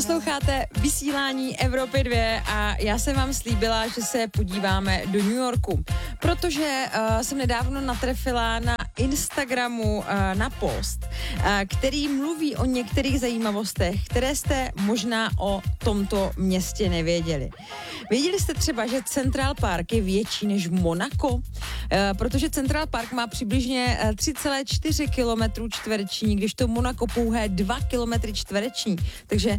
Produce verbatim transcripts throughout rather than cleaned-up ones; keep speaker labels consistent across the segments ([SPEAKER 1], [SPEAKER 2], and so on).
[SPEAKER 1] Posloucháte vysílání Evropy dva a já jsem vám slíbila, že se podíváme do New Yorku, protože uh, jsem nedávno natrefila na Instagramu uh, na post, uh, který mluví o některých zajímavostech, které jste možná o tomto městě nevěděli. Věděli jste třeba, že Central Park je větší než Monako? Uh, protože Central Park má přibližně tři celé čtyři kilometru čtvereční, když to Monako pouhé dva kilometry čtvereční, takže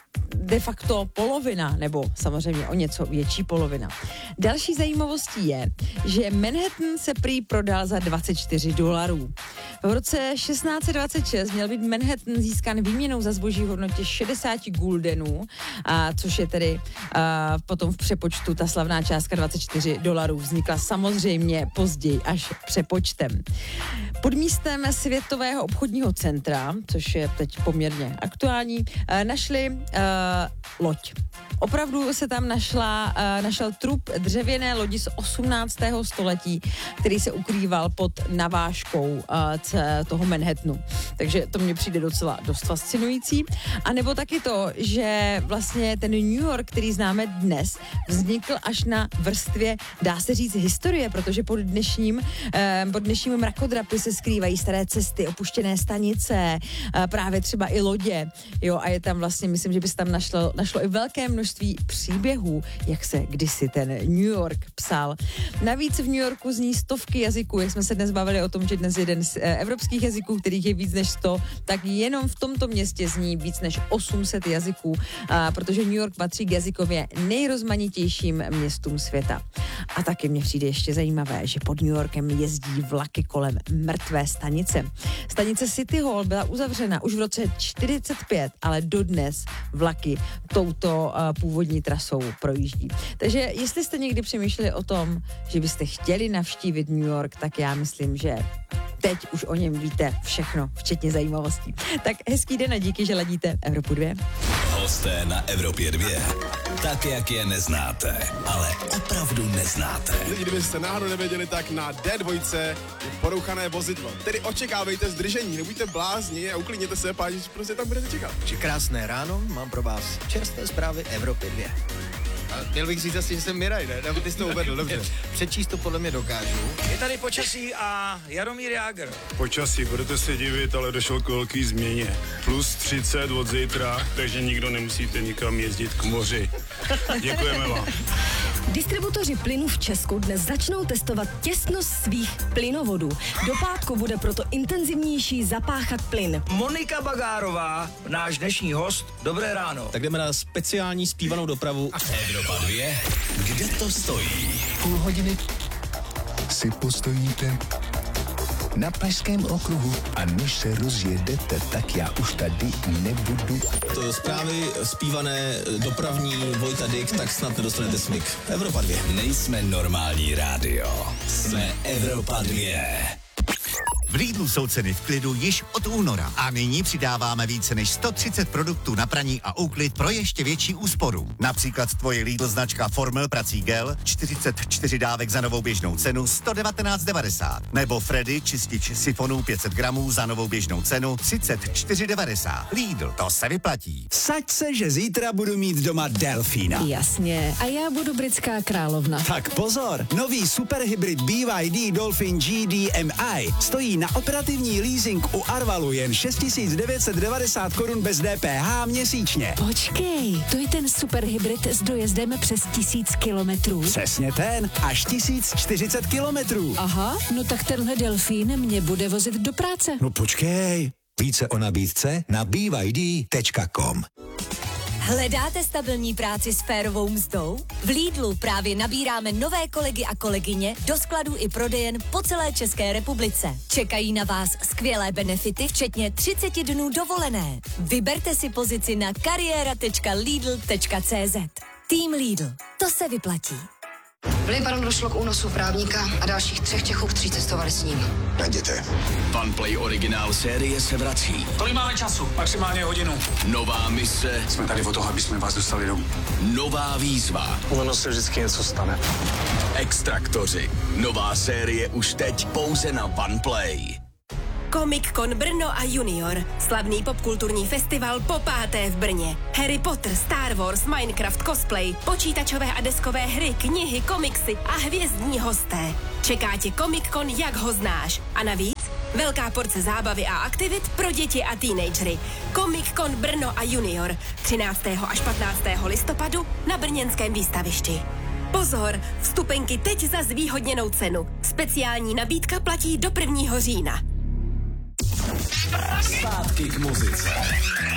[SPEAKER 1] de facto polovina, nebo samozřejmě o něco větší polovina. Další zajímavostí je, že Manhattan se prý prodal za dvacet čtyři dolarů. V roce šestnáct set dvacet šest měl být Manhattan získán výměnou za zboží v hodnotě šedesát guldenů, a což je tedy a, potom v přepočtu ta slavná částka dvacet čtyři dolarů vznikla samozřejmě později až přepočtem. Pod místem Světového obchodního centra, což je teď poměrně aktuální, a, našli a, loď. Opravdu se tam našla, uh, našel trup dřevěné lodi z osmnáctého století, který se ukrýval pod navážkou uh, c- toho Manhattanu. Takže to mně přijde docela dost fascinující. A nebo taky to, že vlastně ten New York, který známe dnes, vznikl až na vrstvě, dá se říct, historie, protože pod dnešním, uh, pod dnešním mrakodrapy se skrývají staré cesty, opuštěné stanice, uh, právě třeba i lodě. Jo, a je tam vlastně, myslím, že by se tam našlo, našlo i velké množství příběhů, jak se kdysi ten New York psal. Navíc v New Yorku zní stovky jazyků, jak jsme se dnes bavili o tom, že dnes jeden z e, evropských jazyků, kterých je víc než sto, tak jenom v tomto městě zní víc než osm set jazyků, a, protože New York patří k jazykově nejrozmanitějším městům světa. A taky mně přijde ještě zajímavé, že pod New Yorkem jezdí vlaky kolem mrtvé stanice. Stanice City Hall byla uzavřena už v roce čtyřicet pět, ale dodnes vlaky touto uh, původní trasou projíždí. Takže jestli jste někdy přemýšleli o tom, že byste chtěli navštívit New York, tak já myslím, že teď už o něm víte všechno, včetně zajímavostí. Tak hezký den a díky, že ladíte Evropu dva.
[SPEAKER 2] Hosté na Evropě dva. Tak, jak je neznáte, ale opravdu neznáte.
[SPEAKER 3] Lidi, kdybyste náhodou nevěděli, tak na D dva je porouchané vozidlo. Tedy očekávejte zdržení, nebuďte blázni a uklidněte se, páni, prostě tam budete čekat.
[SPEAKER 4] Krásné ráno, mám pro vás čerstvé zprávy Evropy dva.
[SPEAKER 3] A měl bych říct asi, že jsem Miraj, ne? Nebo ty jsi to uvedl, dobře.
[SPEAKER 4] Přečíst to podle mě dokážu.
[SPEAKER 5] Je tady počasí a Jaromír Jágr.
[SPEAKER 6] Počasí, budete se divit, ale došlo k velký změně. Plus třicet od zítra, takže nikdo nemusíte nikam jezdit k moři. Děkujeme vám.
[SPEAKER 7] Distributoři plynů v Česku dnes začnou testovat těsnost svých plynovodů. Do pátku bude proto intenzivnější zapáchat plyn.
[SPEAKER 5] Monika Bagárová, náš dnešní host. Dobré ráno.
[SPEAKER 4] Tak jdeme na speciální zpívanou dopravu.
[SPEAKER 2] Evropa dva. Kde to stojí?
[SPEAKER 8] Půl hodiny si postojíte na Pražském okruhu a než se rozjedete, tak já už tady nebudu.
[SPEAKER 4] To zprávy zpívané dopravní Vojta Dyk, tak snad nedostanete smyk. Evropa dva.
[SPEAKER 2] Nejsme normální rádio. Jsme Evropa dva.
[SPEAKER 9] V Lidlu jsou ceny v klidu již od února a nyní přidáváme více než sto třicet produktů na praní a úklid pro ještě větší úsporu. Například tvoje Lidl značka Formel prací gel, čtyřicet čtyři dávek za novou běžnou cenu sto devatenáct devadesát. Nebo Freddy čistič sifonů pět set gramů za novou běžnou cenu třicet čtyři devadesát. Lidl, to se vyplatí.
[SPEAKER 10] Saď se, že zítra budu mít doma delfína.
[SPEAKER 7] Jasně, a já budu britská královna.
[SPEAKER 10] Tak pozor, nový superhybrid B Y D Dolphin G D M I stojí na operativní leasing u Arvalu jen šest tisíc devět set devadesát korun bez D P H měsíčně.
[SPEAKER 7] Počkej, to je ten superhybrid s dojezdem přes tisíc kilometrů.
[SPEAKER 10] Přesně ten, až tisíc čtyřicet kilometrů.
[SPEAKER 7] Aha, no tak tenhle delfín mě bude vozit do práce.
[SPEAKER 10] No počkej, více o nabídce na b y d tečka com.
[SPEAKER 11] Hledáte stabilní práci s férovou mzdou? V Lidlu právě nabíráme nové kolegy a kolegyně do skladů i prodejen po celé České republice. Čekají na vás skvělé benefity, včetně třicet dnů dovolené. Vyberte si pozici na kariéra tečka lidl tečka cé zet. Tým Lidl. To se vyplatí.
[SPEAKER 12] V Libanonu došlo k únosu právníka a dalších třech Čechů, kteří cestovali s ním.
[SPEAKER 2] Najděte. Funplay originál série se vrací.
[SPEAKER 5] Kolik máme času? Maximálně hodinu.
[SPEAKER 2] Nová mise.
[SPEAKER 6] Jsme tady o toho, aby jsme vás dostali domů.
[SPEAKER 2] Nová výzva.
[SPEAKER 6] Ono se vždycky něco stane.
[SPEAKER 2] Extraktoři. Nová série už teď pouze na Funplay.
[SPEAKER 13] Comic Con Brno a Junior. Slavný popkulturní festival po páté v Brně. Harry Potter, Star Wars, Minecraft, cosplay, počítačové a deskové hry, knihy, komiksy a hvězdní hosté. Čeká tě Comic Con, jak ho znáš. A navíc velká porce zábavy a aktivit pro děti a teenagery. Comic Con Brno a Junior. třináctého až patnáctého listopadu na brněnském výstavišti. Pozor, vstupenky teď za zvýhodněnou cenu. Speciální nabídka platí do prvního října.
[SPEAKER 2] Zpátky k muzice.